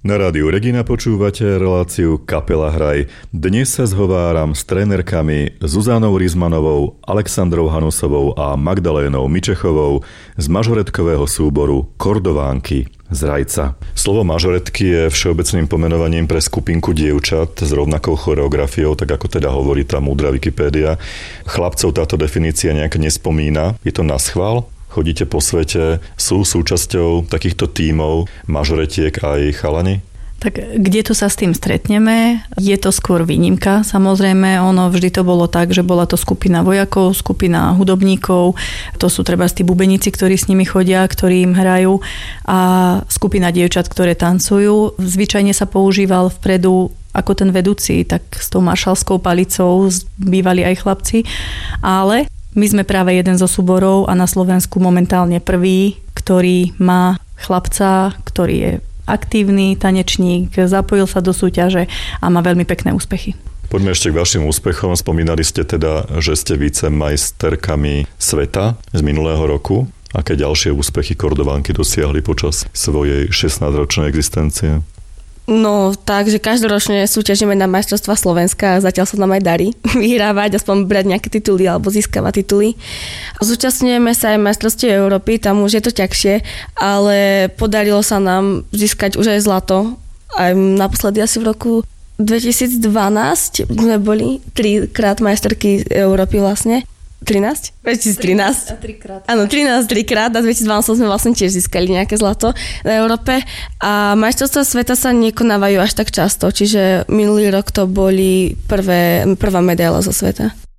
Na rádiu Regina počúvate reláciu Kapela Hraj. Dnes sa zhováram s trénerkami Zuzanou Rizmanovou, Alexandrou Hanusovou a Magdalénou Mičechovou z mažoretkového súboru Kordovánky z Rajca. Slovo mažoretky je všeobecným pomenovaním pre skupinku dievčat s rovnakou choreografiou, tak ako teda hovorí tá múdra Wikipédia. Chlapcov táto definícia nejak nespomína. Je to naschvál? Chodíte po svete, sú súčasťou takýchto tímov mažoretiek aj chalani? Tak kde tu sa s tým stretneme? Je to skôr výnimka. Samozrejme, ono vždy to bolo tak, že bola to skupina vojakov, skupina hudobníkov, to sú treba tí bubeníci, ktorí s nimi chodia, ktorí im hrajú, a skupina dievčat, ktoré tancujú. Zvyčajne sa používal vpredu ako ten vedúci, tak s tou maršalskou palicou bývali aj chlapci, ale my sme práve jeden zo súborov a na Slovensku momentálne prvý, ktorý má chlapca, ktorý je aktívny tanečník, zapojil sa do súťaže a má veľmi pekné úspechy. Poďme ešte k vašim úspechom. Spomínali ste teda, že ste vicemajsterkami sveta z minulého roku. Aké ďalšie úspechy Kordovánky dosiahli počas svojej 16-ročnej existencie? No, takže každoročne súťažíme na majstrovstvá Slovenska a zatiaľ sa nám aj darí vyhrávať, aspoň brať nejaké tituly alebo získavať tituly. Zúčastňujeme sa aj majstrovstiev Európy, tam už je to ťažšie, ale podarilo sa nám získať už aj zlato. Aj naposledy asi v roku 2012 sme boli 3-krát majsterky Európy vlastne. 13? 2013. A 3-krát. Áno, 13 3-krát a 2012 sme vlastne tiež získali nejaké zlato na Európe. A majstrovstvá sveta sa nekonávajú až tak často, čiže minulý rok to boli prvá medaila zo sveta.